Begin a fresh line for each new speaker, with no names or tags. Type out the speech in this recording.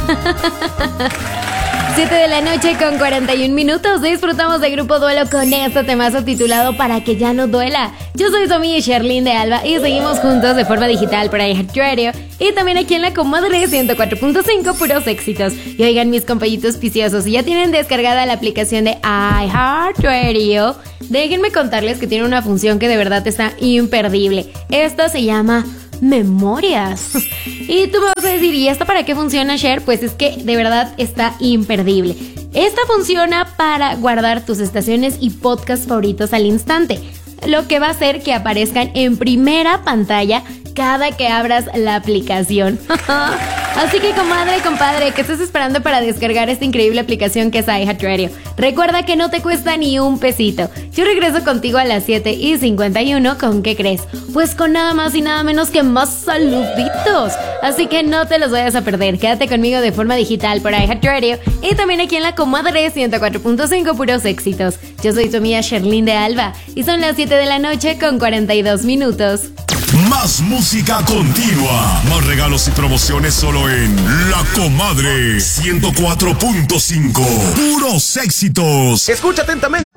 7 de la noche con 41 minutos. Disfrutamos de Grupo Duelo con este temazo titulado Para que ya no duela. Yo soy su amiga Sherlyn de Alba y seguimos juntos de forma digital por iHeartRadio y también aquí en la comadre 104.5, puros éxitos. Y oigan, mis compañitos piciosos, si ya tienen descargada la aplicación de iHeartRadio, déjenme contarles que tiene una función que de verdad está imperdible. Esta se llama Memorias. Y tú me vas a decir, ¿y esta para qué funciona, Cher? Pues es que de verdad está imperdible. Esta funciona para guardar tus estaciones y podcasts favoritos al instante, lo que va a hacer que aparezcan en primera pantalla cada que abras la aplicación. Así que, comadre, compadre, ¿qué estás esperando para descargar esta increíble aplicación que es iHeartRadio? Recuerda que no te cuesta ni un pesito. Yo regreso contigo a las 7:51. ¿Con qué crees? Pues con nada más y nada menos que más saluditos. Así que no te los vayas a perder. Quédate conmigo de forma digital por iHeartRadio y también aquí en la comadre 104.5, puros éxitos. Yo soy tu amiga Sherlyn de Alba y son las 7 de la noche con 42 minutos.
Más música continua, más regalos y promociones solo en La Comadre 104.5. Puros éxitos.
Escucha atentamente.